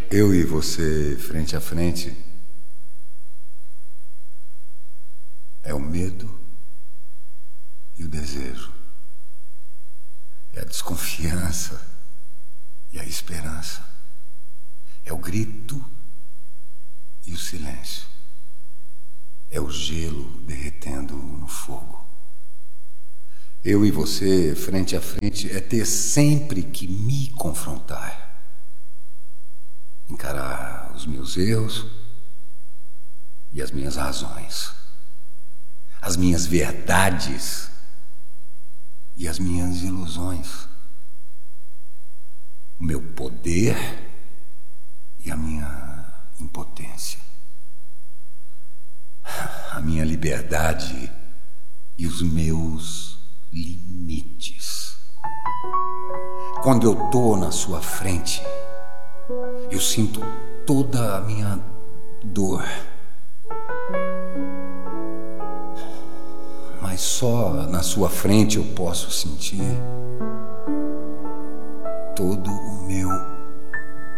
Eu e você frente a frente é o medo e o desejo, é a desconfiança e a esperança, é o grito e o silêncio, é o gelo derretendo no fogo. Eu e você frente a frente é ter sempre que me confrontar, encarar os meus erros e as minhas razões, as minhas verdades e as minhas ilusões, o meu poder e a minha impotência, a minha liberdade e os meus limites. Quando eu tô na sua frente, eu sinto toda a minha dor, mas só na sua frente eu posso sentir todo o meu